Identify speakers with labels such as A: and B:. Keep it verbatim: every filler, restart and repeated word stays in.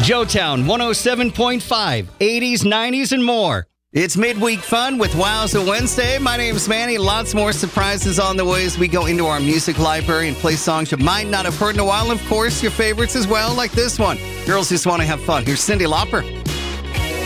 A: Joetown one oh seven point five, eighties, nineties, and more. It's midweek fun with Wowza Wednesday. My name's Manny. Lots more surprises on the way as we go into our music library and play songs you might not have heard in a while. And of course, your favorites as well, like this one. Girls just want to have fun. Here's Cyndi Lauper.